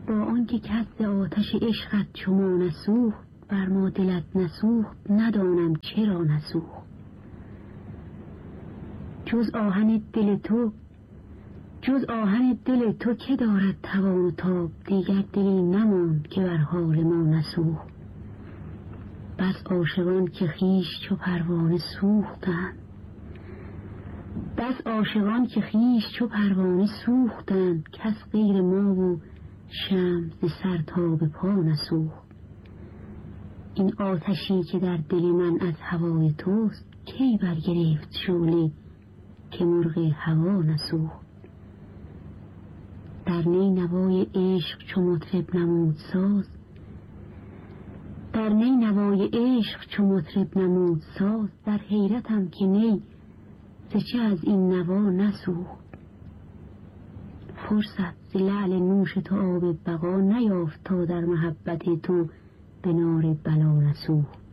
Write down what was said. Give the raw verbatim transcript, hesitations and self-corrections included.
با آنکه کس آتش عشقت چو ما نسوخت، بر ما دلت نسوخت ندانم چرا نسوخت. جز آهن دل تو جز آهن دل تو که دارد توان و تاب، دیگر دلی نماند که بر حال ما نسوخت. بس عاشقان که خویش چو پروانه سوختند بس عاشقان که خویش چو پروانه سوختند، کس غیر ما و شمع ز سر تا به پا نسوخت. این آتشی که در دل من از هوای توست، کی برگرفت شعله که مرغ هوا نسوخت. در نی نوای عشق چو مطرب نمود ساز در نی نوای عشق چو مطرب نمود ساز، در حیرتم که نی ز چه از این نوا نسوخت. فرصت ز لعل نوش تو آب بقا نیافت، تا در محبت تو به نار بلا نسوخت.